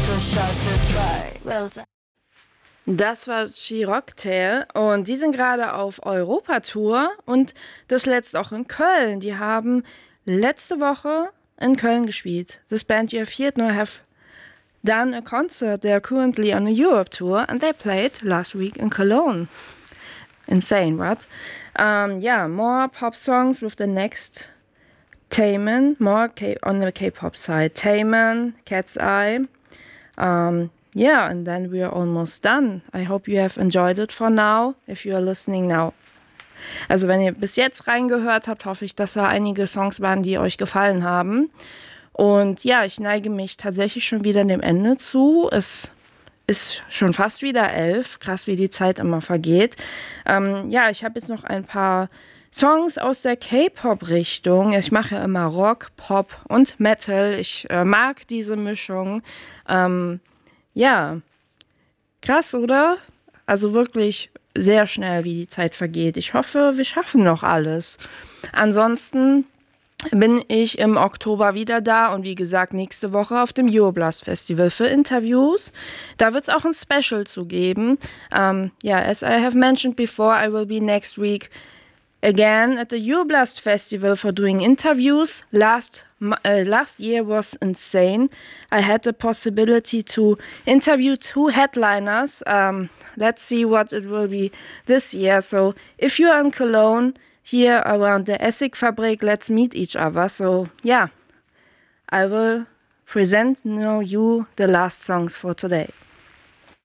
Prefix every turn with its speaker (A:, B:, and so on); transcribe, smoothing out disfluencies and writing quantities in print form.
A: so shy to try. Well done.
B: Das war Chirocktail und die sind gerade auf Europatour und das letzte auch in Köln. Die haben letzte Woche in Köln gespielt. This band you have heard now have done a concert. They are currently on a Europe tour and they played last week in Cologne. Insane, what? Yeah, more pop songs with the next Taman, more on the K-pop side. Taman, Cat's Eye. Yeah, and then we're almost done. I hope you have enjoyed it for now, if you are listening now. Also wenn ihr bis jetzt reingehört habt, hoffe ich, dass da einige Songs waren, die euch gefallen haben. Und ja, ich neige mich tatsächlich schon wieder dem Ende zu. Es ist schon fast wieder 11. Krass, wie die Zeit immer vergeht. Ja, ich habe jetzt noch ein paar Songs aus der K-Pop-Richtung. Ich mache ja immer Rock, Pop und Metal. Ich mag diese Mischung. Ja, krass, oder? Also wirklich sehr schnell, wie die Zeit vergeht. Ich hoffe, wir schaffen noch alles. Ansonsten bin ich im Oktober wieder da und wie gesagt, nächste Woche auf dem Euroblast Festival für Interviews. Da wird es auch ein Special zu geben. Yeah, as I have mentioned before, I will be next week again at the Euroblast Festival for doing interviews. Last year was insane. I had the possibility to interview 2 headliners. Let's see what it will be this year. So if you're in Cologne, here around the Essigfabrik, let's meet each other. So yeah, I will present now you the last songs for today.